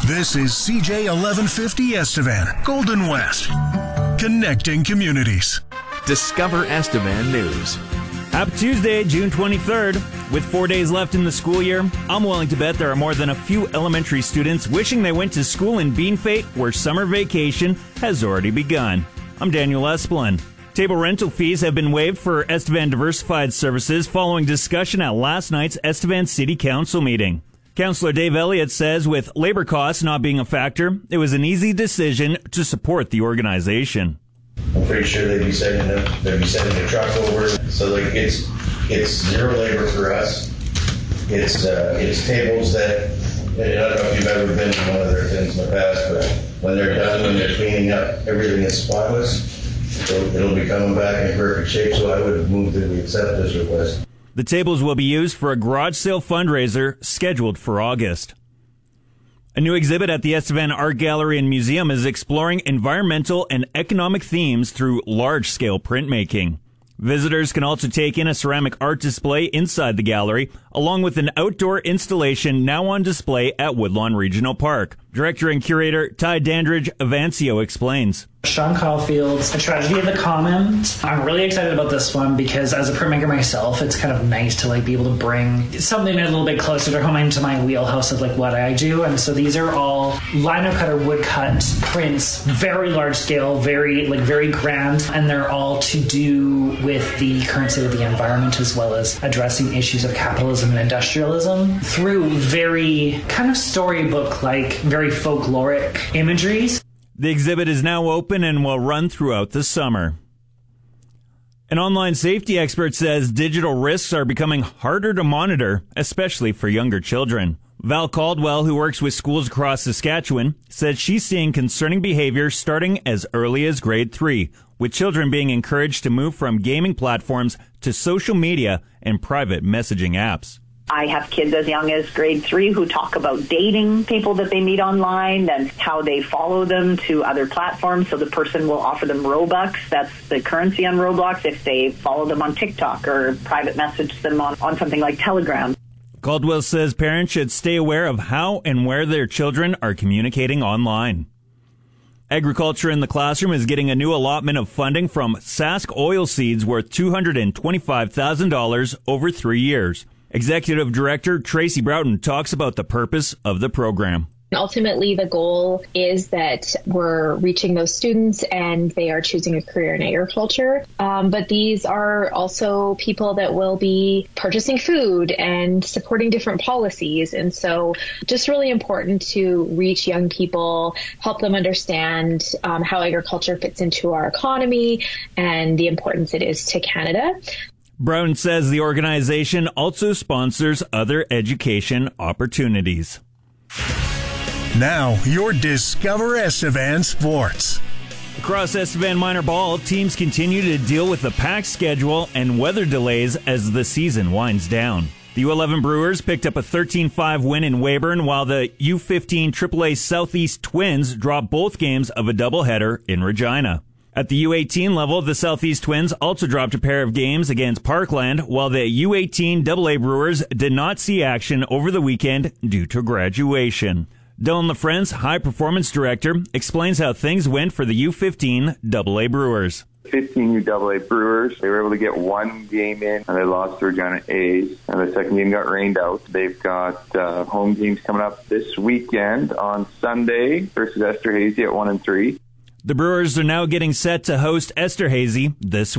This is CJ 1150 Estevan, Golden West, connecting communities. Discover Estevan News. Happy Tuesday, June 23rd. With 4 days left in the school year, I'm willing to bet there are more than a few elementary students wishing they went to school in Beanfate, where summer vacation has already begun. I'm Daniel Esplin. Table rental fees have been waived for Estevan Diversified Services following discussion at last night's Estevan City Council meeting. Councillor Dave Elliott says with labor costs not being a factor, it was an easy decision to support the organization. I'm pretty sure they'd be sending the truck over. So it's zero labor for us. It's tables that, I don't know if you've ever been to one of their things in the past, but when they're done, when they're cleaning up, everything is spotless. It'll be coming back in perfect shape, so I would move that we accept this request. The tables will be used for a garage sale fundraiser scheduled for August. A new exhibit at the Estevan Art Gallery and Museum is exploring environmental and economic themes through large-scale printmaking. Visitors can also take in a ceramic art display inside the gallery, along with an outdoor installation now on display at Woodlawn Regional Park. Director and curator Ty Dandridge Avancio explains. Sean Caulfield's A Tragedy of the Common. I'm really excited about this one because as a printmaker myself, it's kind of nice to be able to bring something a little bit closer to home into my wheelhouse of what I do. And so these are all lino cut or wood cut prints, very large scale, very grand, and they're all to do with the current state of the environment as well as addressing issues of capitalism and industrialism through very kind of storybook-like, very folkloric imageries. The exhibit is now open and will run throughout the summer. An online safety expert says digital risks are becoming harder to monitor, especially for younger children. Val Caldwell, who works with schools across Saskatchewan, says she's seeing concerning behavior starting as early as grade 3, with children being encouraged to move from gaming platforms to social media and private messaging apps. I have kids as young as grade 3 who talk about dating people that they meet online and how they follow them to other platforms. So the person will offer them Robux. That's the currency on Roblox if they follow them on TikTok or private message them on something like Telegram. Caldwell says parents should stay aware of how and where their children are communicating online. Agriculture in the Classroom is getting a new allotment of funding from Sask Oilseeds worth $225,000 over 3 years. Executive Director Tracy Broughton talks about the purpose of the program. Ultimately, the goal is that we're reaching those students and they are choosing a career in agriculture. But these are also people that will be purchasing food and supporting different policies. And so just really important to reach young people, help them understand how agriculture fits into our economy and the importance it is to Canada. Brown says the organization also sponsors other education opportunities. Now, your Discover Estevan Sports. Across Estevan Minor Ball, teams continue to deal with the packed schedule and weather delays as the season winds down. The U11 Brewers picked up a 13-5 win in Weyburn, while the U15 AAA Southeast Twins dropped both games of a doubleheader in Regina. At the U18 level, the Southeast Twins also dropped a pair of games against Parkland, while the U18 AA Brewers did not see action over the weekend due to graduation. Dylan LaFrance, High Performance Director, explains how things went for the U15 AA Brewers. 15 UAA Brewers, they were able to get one game in, and they lost to Regina A's, and the second game got rained out. They've got home games coming up this weekend on Sunday versus Esterhazy at 1-3. The Brewers are now getting set to host Esterhazy this